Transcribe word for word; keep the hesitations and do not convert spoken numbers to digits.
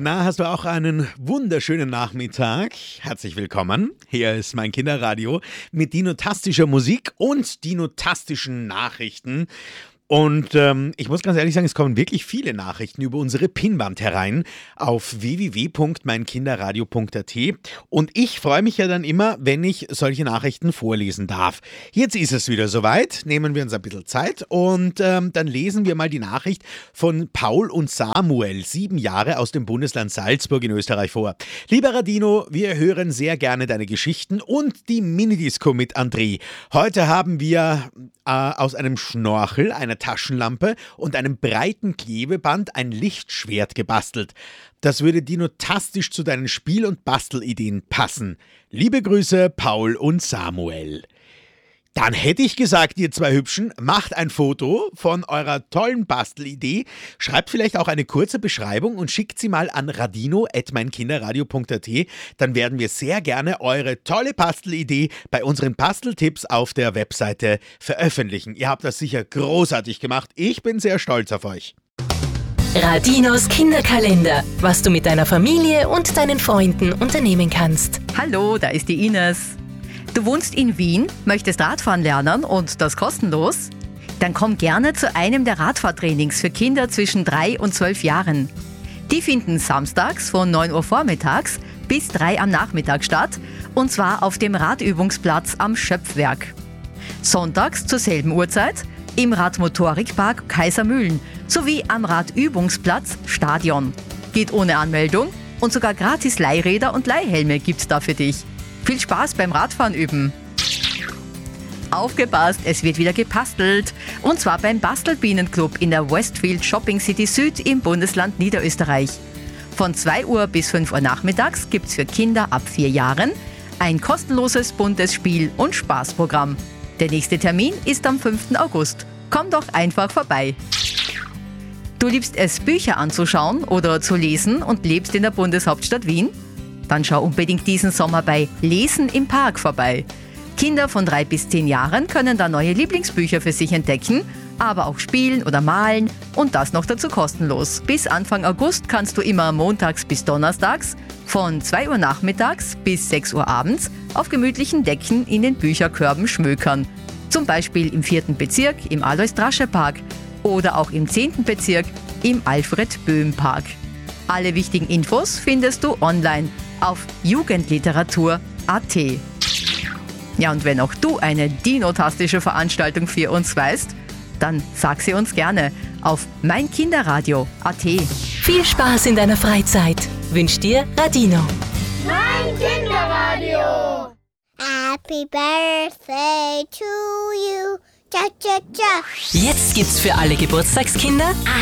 Na, hast du auch einen wunderschönen Nachmittag? Herzlich willkommen. Hier ist mein Kinderradio mit dinotastischer Musik und dinotastischen Nachrichten. Und ähm, ich muss ganz ehrlich sagen, es kommen wirklich viele Nachrichten über unsere Pinnwand herein auf w w w punkt mein kinderradio punkt a t. Und ich freue mich ja dann immer, wenn ich solche Nachrichten vorlesen darf. Jetzt ist es wieder soweit. Nehmen wir uns ein bisschen Zeit und ähm, dann lesen wir mal die Nachricht von Paul und Samuel, sieben Jahre aus dem Bundesland Salzburg in Österreich vor. Lieber Radino, wir hören sehr gerne deine Geschichten und die Minidisco mit André. Heute haben wir äh, aus einem Schnorchel, einer Taschenlampe und einem breiten Klebeband ein Lichtschwert gebastelt. Das würde dinotastisch zu deinen Spiel- und Bastelideen passen. Liebe Grüße, Paul und Samuel. Dann hätte ich gesagt, ihr zwei Hübschen, macht ein Foto von eurer tollen Bastelidee, schreibt vielleicht auch eine kurze Beschreibung und schickt sie mal an radino at mein kinderradio punkt a t. Dann werden wir sehr gerne eure tolle Bastelidee bei unseren Basteltipps auf der Webseite veröffentlichen. Ihr habt das sicher großartig gemacht. Ich bin sehr stolz auf euch. Radinos Kinderkalender, was du mit deiner Familie und deinen Freunden unternehmen kannst. Hallo, da ist die Ines. Du wohnst in Wien, möchtest Radfahren lernen und das kostenlos? Dann komm gerne zu einem der Radfahrtrainings für Kinder zwischen drei und zwölf Jahren. Die finden samstags von neun Uhr vormittags bis drei am Nachmittag statt, und zwar auf dem Radübungsplatz am Schöpfwerk. Sonntags zur selben Uhrzeit im Radmotorikpark Kaisermühlen sowie am Radübungsplatz Stadion. Geht ohne Anmeldung und sogar gratis Leihräder und Leihhelme gibt's da für dich. Viel Spaß beim Radfahren üben. Aufgepasst, es wird wieder gebastelt. Und zwar beim Bastelbienenclub in der Westfield Shopping City Süd im Bundesland Niederösterreich. Von zwei Uhr bis fünf Uhr nachmittags gibt's für Kinder ab vier Jahren ein kostenloses buntes Spiel- und Spaßprogramm. Der nächste Termin ist am fünften August. Komm doch einfach vorbei. Du liebst es, Bücher anzuschauen oder zu lesen und lebst in der Bundeshauptstadt Wien? Dann schau unbedingt diesen Sommer bei Lesen im Park vorbei. Kinder von drei bis zehn Jahren können da neue Lieblingsbücher für sich entdecken, aber auch spielen oder malen und das noch dazu kostenlos. Bis Anfang August kannst du immer montags bis donnerstags von zwei Uhr nachmittags bis sechs Uhr abends auf gemütlichen Decken in den Bücherkörben schmökern. Zum Beispiel im vierten Bezirk im Alois-Drasche-Park oder auch im zehnten Bezirk im Alfred-Böhm-Park. Alle wichtigen Infos findest du online auf jugendliteratur punkt a t. Ja, und wenn auch du eine dinotastische Veranstaltung für uns weißt, dann sag sie uns gerne auf mein kinderradio punkt a t. Viel Spaß in deiner Freizeit wünscht dir Radino. Mein Kinderradio. Happy Birthday to you. Cha cha cha. Jetzt gibt's für alle Geburtstagskinder